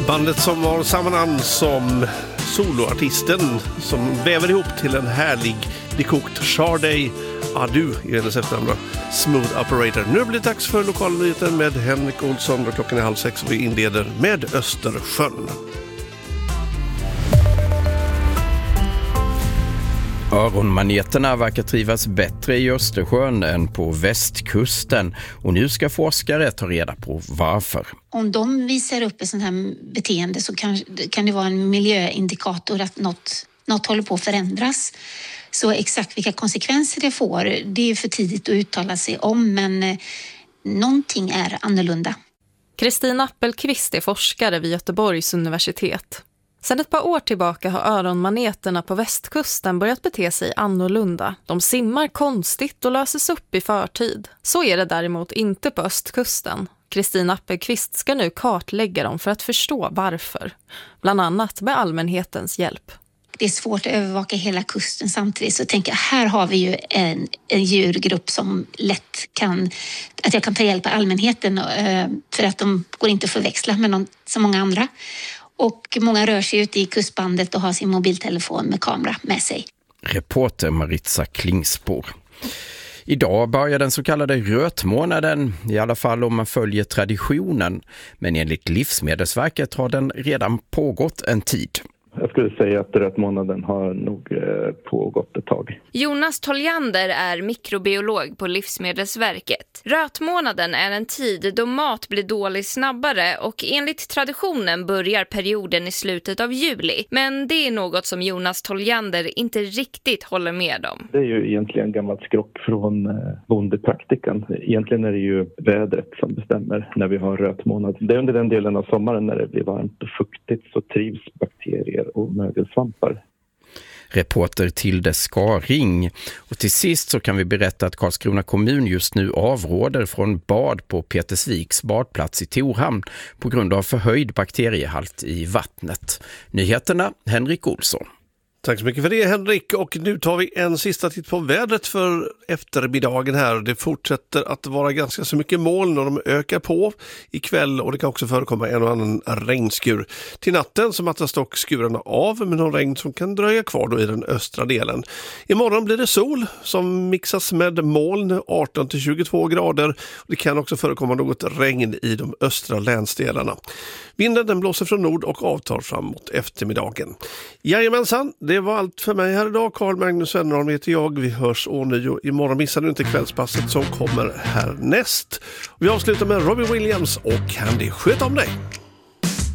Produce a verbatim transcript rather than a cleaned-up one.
Bandet som har samma namn som soloartisten som väver ihop till en härlig dekokt Sade Adu i hennes efternamn Smooth Operator. Nu blir det dags för lokalnyheter med Henrik Olsson och klockan är halv sex och vi inleder med Östersjön. Öronmaneterna verkar trivas bättre i Östersjön än på västkusten och nu ska forskare ta reda på varför. Om de visar upp ett sånt här beteende så kan, kan det vara en miljöindikator att något, något håller på att förändras. Så exakt vilka konsekvenser det får, det är för tidigt att uttala sig om, men eh, någonting är annorlunda. Kristina Appelqvist är forskare vid Göteborgs universitet. Sedan ett par år tillbaka har öronmaneterna på västkusten börjat bete sig annorlunda. De simmar konstigt och löses upp i förtid. Så är det däremot inte på östkusten. Kristina Appelqvist ska nu kartlägga dem för att förstå varför. Bland annat med allmänhetens hjälp. Det är svårt att övervaka hela kusten samtidigt, så tänker jag, här har vi ju en, en djurgrupp som lätt kan, att jag kan ta hjälp av allmänheten för att de går inte att förväxla med någon, så många andra. Och många rör sig ute i kustbandet och har sin mobiltelefon med kamera med sig. Reporter Maritza Klingspor. Idag börjar den så kallade rötmånaden, i alla fall om man följer traditionen. Men enligt Livsmedelsverket har den redan pågått en tid. Jag skulle säga att rötmånaden har nog pågått ett tag. Jonas Toljander är mikrobiolog på Livsmedelsverket. Rötmånaden är en tid då mat blir dålig snabbare och enligt traditionen börjar perioden i slutet av juli. Men det är något som Jonas Toljander inte riktigt håller med om. Det är ju egentligen gammalt skrock från bondepraktikan. Egentligen är det ju vädret som bestämmer när vi har rötmånad. Det är under den delen av sommaren när det blir varmt och fuktigt så trivs bakterier och mögelsvampar. Reporter Tilde Skaring. Och till sist så kan vi berätta att Karlskrona kommun just nu avråder från bad på Petersviks badplats i Torhamn på grund av förhöjd bakteriehalt i vattnet. Nyheterna, Henrik Olsson. Tack så mycket för det, Henrik. Och nu tar vi en sista titt på vädret för eftermiddagen här. Det fortsätter att vara ganska så mycket moln och de ökar på ikväll och det kan också förekomma en och annan regnskur. Till natten så mattas dock skurarna av med någon regn som kan dröja kvar då i den östra delen. Imorgon blir det sol som mixas med moln, arton till tjugotvå grader. Det kan också förekomma något regn i de östra länsdelarna. Vinden den blåser från nord och avtar framåt eftermiddagen. Jajamensan, det var allt för mig här idag. Carl Magnus Wennerholm heter jag. Vi hörs ånyo imorgon. Missar du inte kvällspasset som kommer härnäst. Vi avslutar med Robbie Williams och Candy. Sköt om dig!